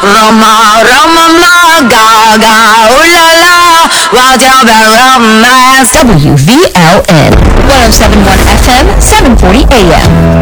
Roma, Roma, ma, gaga, ooh la la, wild velvet romance. WVLN 107.1 FM, 740 AM.